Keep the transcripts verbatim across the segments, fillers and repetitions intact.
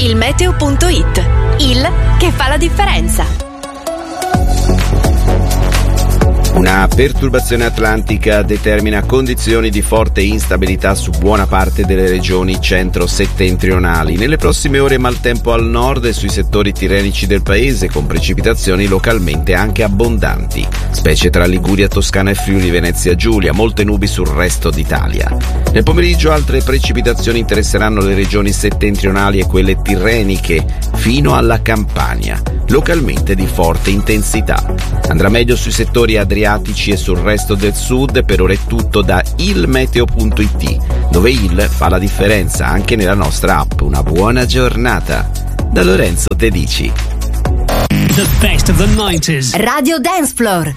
il meteo punto it, il che fa la differenza. Una perturbazione atlantica determina condizioni di forte instabilità su buona parte delle regioni centro-settentrionali. Nelle prossime ore maltempo al nord e sui settori tirrenici del paese, con precipitazioni localmente anche abbondanti, specie tra Liguria, Toscana e Friuli Venezia Giulia, molte nubi sul resto d'Italia. Nel pomeriggio altre precipitazioni interesseranno le regioni settentrionali e quelle tirreniche, fino alla Campania, localmente di forte intensità. Andrà meglio sui settori adriatici e sul resto del sud. Per ora è tutto da il meteo punto it, dove il fa la differenza anche nella nostra app. Una buona giornata da Lorenzo Tedici. The best of the nineties. Radio Dance Floor.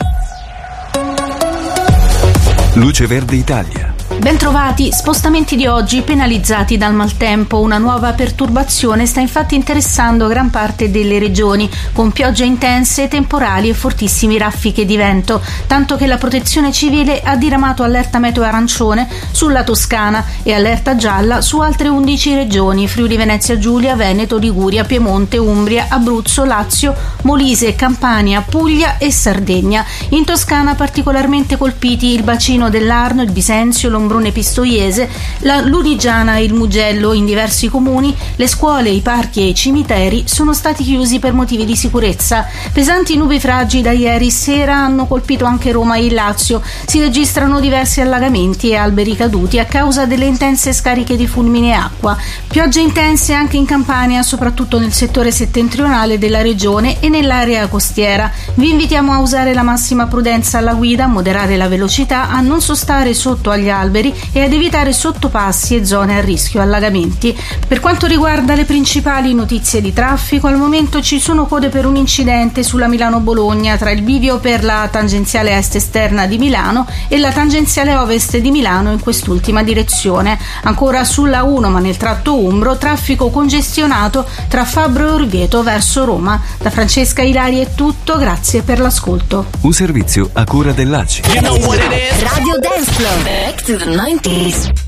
Luce Verde Italia. Bentrovati, spostamenti di oggi penalizzati dal maltempo. Una nuova perturbazione sta infatti interessando gran parte delle regioni, con piogge intense, temporali e fortissimi raffiche di vento, tanto che la Protezione Civile ha diramato allerta meteo arancione sulla Toscana e allerta gialla su altre undici regioni: Friuli Venezia Giulia, Veneto, Liguria, Piemonte, Umbria, Abruzzo, Lazio, Molise, Campania, Puglia e Sardegna. In Toscana particolarmente colpiti il bacino dell'Arno, il Bisenzio, l'Ombrone Pistoiese, la Lunigiana e il Mugello. In diversi comuni le scuole, i parchi e i cimiteri sono stati chiusi per motivi di sicurezza. Pesanti nubifragi da ieri sera hanno colpito anche Roma e il Lazio. Si registrano diversi allagamenti e alberi caduti a causa delle intense scariche di fulmine e acqua. Piogge intense anche in Campania, soprattutto nel settore settentrionale della regione e nell'area costiera. Vi invitiamo a usare la massima prudenza alla guida, a moderare la velocità, a non sostare sotto agli alberi e ad evitare sottopassi e zone a rischio allagamenti. Per quanto riguarda le principali notizie di traffico, al momento ci sono code per un incidente sulla Milano-Bologna tra il bivio per la tangenziale est esterna di Milano e la tangenziale ovest di Milano in quest'ultima direzione. Ancora sulla uno, ma nel tratto umbro, traffico congestionato tra Fabbro e Orvieto verso Roma. Da Francesca Ilari è tutto, grazie per l'ascolto. Un servizio a cura dell'A C I. You know what it is? Radio Dance Floor. Back to the nineties.